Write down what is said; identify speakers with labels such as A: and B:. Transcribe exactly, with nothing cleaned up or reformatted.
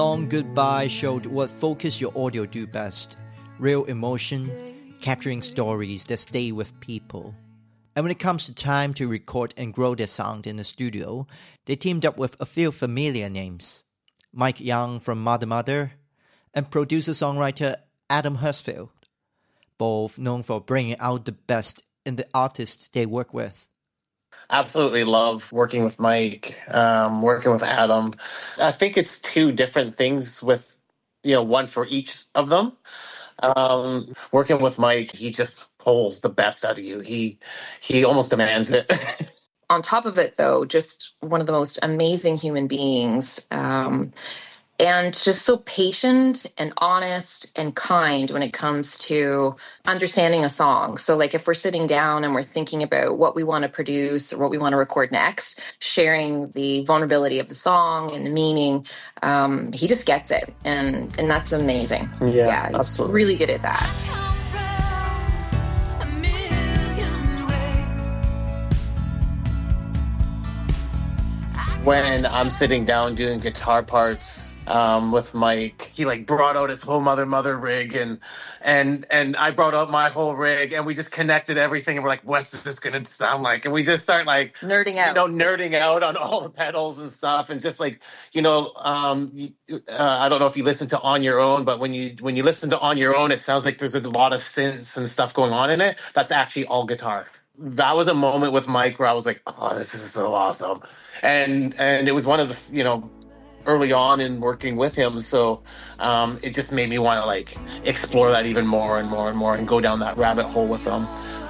A: Long Goodbye showed what Focus Your Audio do best: real emotion, capturing stories that stay with people. And when it comes to time to record and grow their sound in the studio, they teamed up with a few familiar names: Mike Young from Mother Mother and producer-songwriter Adam Husfield, both known for bringing out the best in the artists they work with.
B: Absolutely love working with Mike, um, working with Adam. I think it's two different things with, you know, one for each of them. Um, working with Mike, he just pulls the best out of you. He he almost demands it.
C: On top of it, though, just one of the most amazing human beings. Um, and just so patient and honest and kind when it comes to understanding a song. So like if we're sitting down and we're thinking about what we want to produce or what we want to record next, sharing the vulnerability of the song and the meaning, um, he just gets it. And, and that's amazing.
B: Yeah,
C: yeah he's
B: absolutely.
C: really good at that.
B: When I'm sitting down doing guitar parts um, with Mike, he like brought out his whole Mother Mother rig, and and and I brought out my whole rig, and we just connected everything, and we're like, what's this gonna sound like? And we just start like
C: nerding out,
B: you know, nerding out on all the pedals and stuff, and just like, you know, um, uh, I don't know if you listen to On Your Own, but when you when you listen to On Your Own, it sounds like there's a lot of synths and stuff going on in it. That's actually all guitar. That was a moment with Mike where I was like, oh, this is so awesome. And and it was one of the, you know, early on in working with him. So um, it just made me want to like explore that even more and more and more and go down that rabbit hole with him.